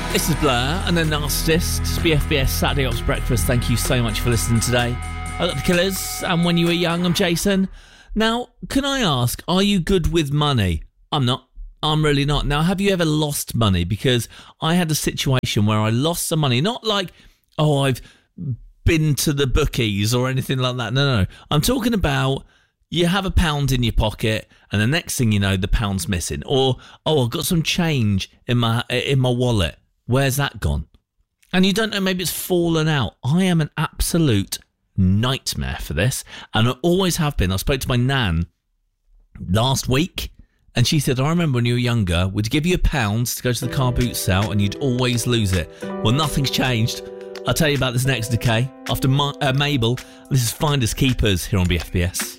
This is Blur and the Narcissist. It's BFBS Saturday Ops Breakfast. Thank you so much for listening today. I got the Killers, and When You Were Young, I'm Jason. Now, can I ask, are you good with money? I'm not. I'm really not. Now, have you ever lost money? Because I had a situation where I lost some money. Not like, oh, I've been to the bookies or anything like that. No. I'm talking about you have £1 in your pocket and the next thing you know, the pound's missing. Or, oh, I've got some change in my wallet. Where's that gone? And you don't know, maybe it's fallen out. I am an absolute nightmare for this, and I always have been. I spoke to my nan last week, and she said, I remember when you were younger, we'd give you £1 to go to the car boot sale, and you'd always lose it. Well, nothing's changed. I'll tell you about this next decay after Mabel. This is Finders Keepers here on BFBS.